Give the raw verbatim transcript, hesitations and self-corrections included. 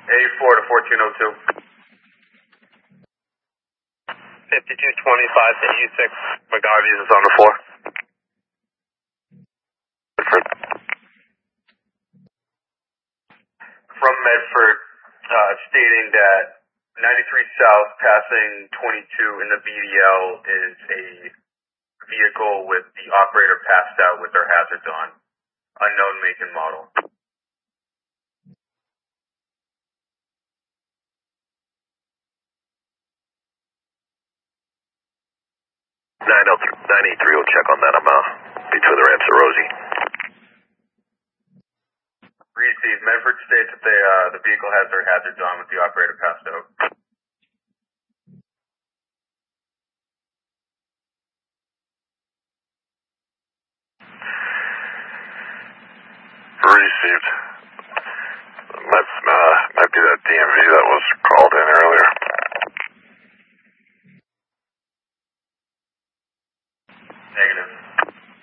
A four to fourteen oh two. fifty-two twenty-five to E six. McGarvey's is on the floor. Medford. From Medford, uh, stating that ninety-three South passing twenty-two in the B D L is a vehicle with the operator passed out with their hazards on. Unknown make and model. nine eighty-three will check on that. I'm uh, between the ramps of Rosie. Received. Medford states that they, uh, the vehicle has their hazards on with the operator passed out. Received. Might, uh, might be that D M V that was called in earlier. Negative.